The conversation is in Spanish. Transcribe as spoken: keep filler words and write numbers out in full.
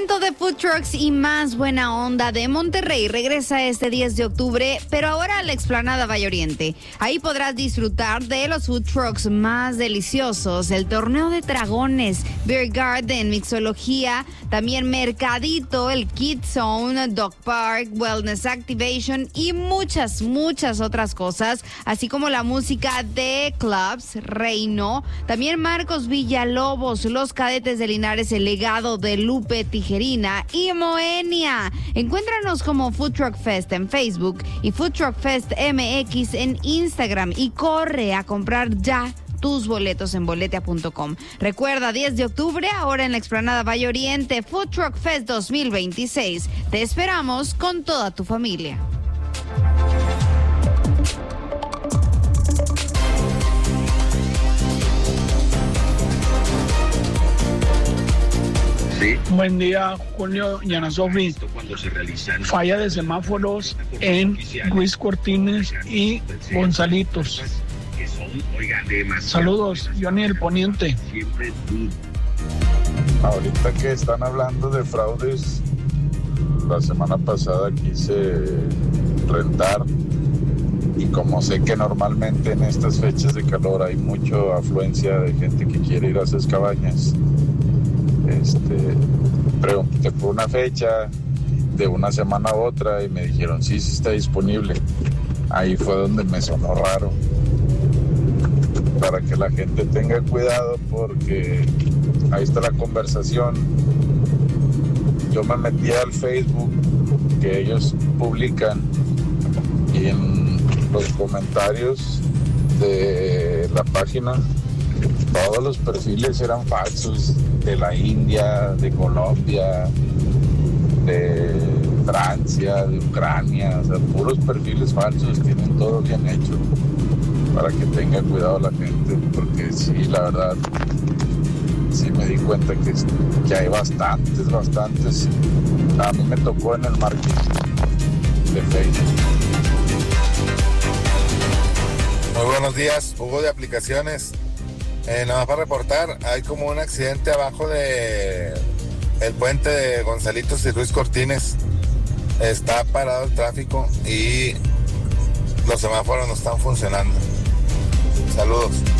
evento de food trucks y más buena onda de Monterrey regresa este diez de octubre, pero ahora a la explanada Valle Oriente. Ahí podrás disfrutar de los food trucks más deliciosos, el torneo de dragones, Beer Garden, mixología, también mercadito, el Kids Zone, Dog Park, Wellness Activation y muchas, muchas otras cosas, así como la música de Clubs, Reino, también Marcos Villalobos, los Cadetes de Linares, el legado de Lupe Tijerina y Moenia. Encuéntranos como Food Truck Fest en Facebook y Food Truck Fest M X en Instagram y corre a comprar ya tus boletos en boletia punto com. Recuerda, diez de octubre, ahora en la explanada Valle Oriente, Food Truck Fest dos mil veintiséis. Te esperamos con toda tu familia. Sí. Buen día, Julio y Ana Sofi. Falla de semáforos en Luis Cortines y Gonzalitos. Saludos, Johnny el Poniente. Ahorita que están hablando de fraudes, la semana pasada quise rentar y como sé que normalmente en estas fechas de calor hay mucha afluencia de gente que quiere ir a esas cabañas, este, pregunté por una fecha de una semana a otra y me dijeron sí, sí está disponible. Ahí fue donde me sonó raro, para que la gente tenga cuidado, porque ahí está la conversación. Yo me metí al Facebook que ellos publican y en los comentarios de la página todos los perfiles eran falsos, de la India, de Colombia, de Francia, de Ucrania, o sea, puros perfiles falsos, tienen todo bien hecho, para que tenga cuidado la gente, porque sí, la verdad, sí me di cuenta que, que hay bastantes, bastantes. A mí me tocó en el marketing de Facebook. Muy buenos días, Hugo de Aplicaciones. Eh, nada más para reportar, hay como un accidente abajo de el puente de Gonzalitos y Luis Cortines. Está parado el tráfico y los semáforos no están funcionando. Saludos.